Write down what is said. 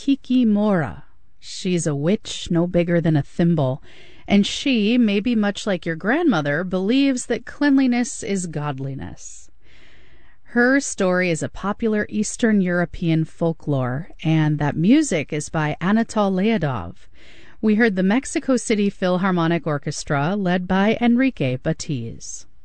Kiki Mora. She's a witch no bigger than a thimble, and she, maybe much like your grandmother, believes that cleanliness is godliness. Her story is a popular Eastern European folklore, and that music is by Anatol Leodov. We heard the Mexico City Philharmonic Orchestra, led by Enrique Batiz.